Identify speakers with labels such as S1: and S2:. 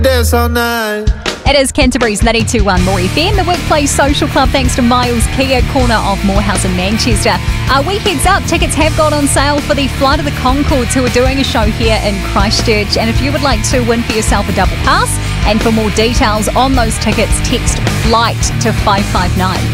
S1: Dance all night.
S2: It is Canterbury's 92.1 More FM, the Workplace Social Club, thanks to Miles Kia, corner of Morehouse in Manchester. We heads up, tickets have gone on sale for the Flight of the Conchords, who are doing a show here in Christchurch. And if you would like to win for yourself a double pass, and for more details on those tickets, text FLIGHT to 559.